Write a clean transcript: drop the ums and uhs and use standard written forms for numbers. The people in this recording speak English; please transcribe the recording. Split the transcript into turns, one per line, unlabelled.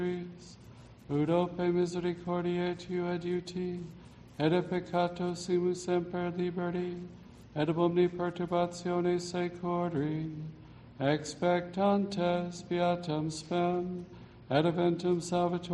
Udope misericordiae tu adiuti, et a peccato simus semper liberti, et ab omni perturbatione secori, expectantes beatam spem, et eventum salvator